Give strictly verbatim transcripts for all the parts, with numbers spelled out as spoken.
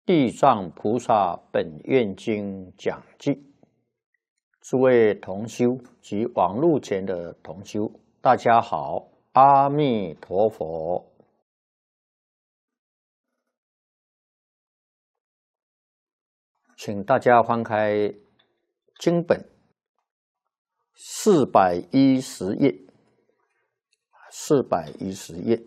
地藏菩萨本愿经讲记，诸位同修及网络前的同修，大家好，阿弥陀佛。请大家翻开经本四百一十页，四百一十页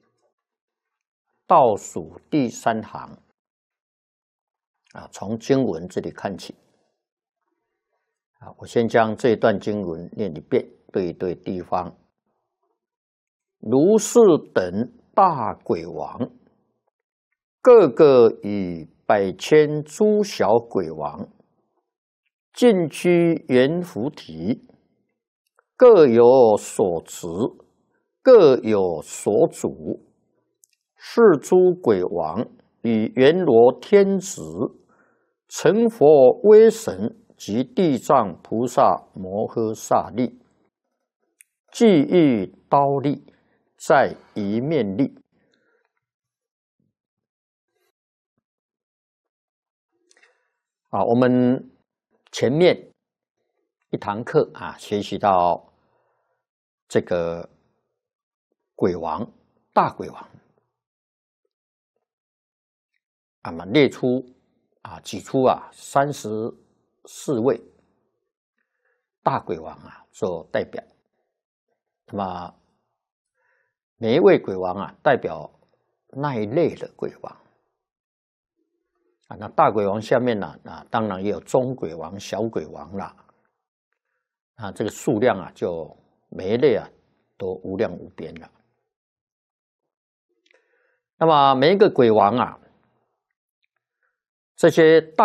倒数第三行。啊，从经文这里看起。啊，我先将这段经文念一遍，对一对地方。如是等大鬼王，个个以百千诸小鬼王，尽居圆菩提，各有所持，各有所主。是诸鬼王与阎罗天子，成佛威神及地藏菩萨摩诃萨力，既欲刀力，在一面力。啊，我们前面一堂课啊，学习到这个鬼王大鬼王，啊嘛列出啊举出啊三十四位大鬼王啊做代表。那么每一位鬼王啊代表那一类的鬼王。啊，那大鬼王下面呢，啊，当然也有中鬼王、小鬼王啦。啊，这个数量啊，就每一类啊都无量无边了。那么每一个鬼王啊，这些大